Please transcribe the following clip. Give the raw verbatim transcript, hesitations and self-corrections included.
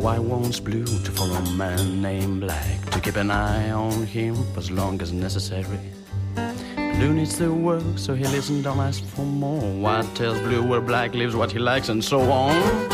white wants blue to follow a man named Black, to keep an eye on him for as long as necessary. Blue needs the work, so he listens, don't ask for more. White tells blue where Black lives, what he likes, and so on.